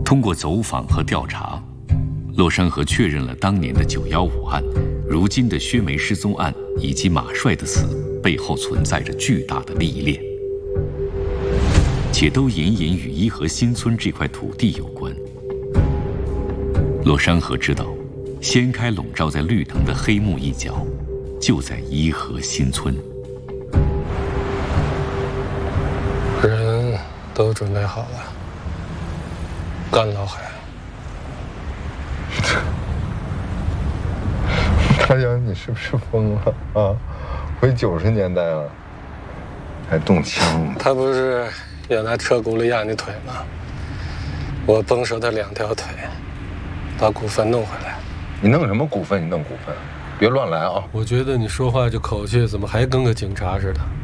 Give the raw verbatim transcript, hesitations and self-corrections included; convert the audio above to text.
通过走访和调查，洛山河确认了当年的九一五案、如今的薛梅失踪案以及马帅的死背后存在着巨大的利益链，且都隐隐与伊河新村这块土地有关。洛山河知道，掀开笼罩在绿藤的黑幕一角，就在伊河新村。 人都准备好了，干老海。 大江，你是不是疯了啊？回九十年代了，还动枪？ 他不是要拿车轱辘压你腿吗？我崩折他两条腿，把股份弄回来。 你弄什么股份？你弄股份？别乱来啊！ 我觉得你说话这口气，怎么还跟个警察似的？